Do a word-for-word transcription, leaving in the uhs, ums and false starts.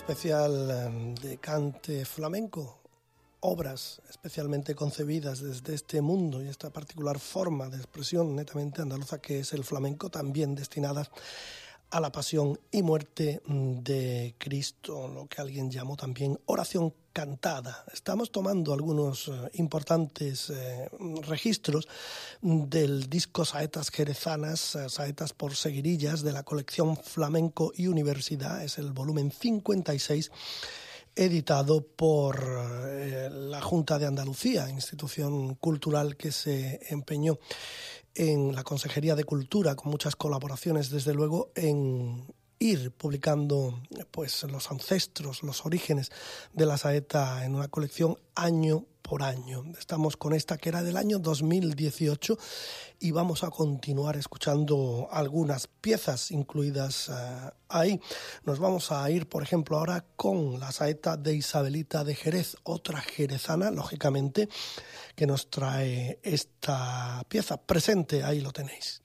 especial de cante flamenco, obras especialmente concebidas desde este mundo y esta particular forma de expresión netamente andaluza que es el flamenco, también destinadas a la pasión y muerte de Cristo, lo que alguien llamó también oración cantada. Estamos tomando algunos eh, importantes eh, registros del disco Saetas Jerezanas, eh, Saetas por Seguirillas, de la colección Flamenco y Universidad. Es el volumen cincuenta y seis, editado por eh, la Junta de Andalucía, institución cultural que se empeñó en la Consejería de Cultura, con muchas colaboraciones, desde luego, en ir publicando pues los ancestros, los orígenes de la saeta en una colección año por año. Estamos con esta que era del año dos mil dieciocho y vamos a continuar escuchando algunas piezas incluidas uh, ahí. Nos vamos a ir, por ejemplo, ahora con la saeta de Isabelita de Jerez, otra jerezana, lógicamente, que nos trae esta pieza presente. Ahí lo tenéis.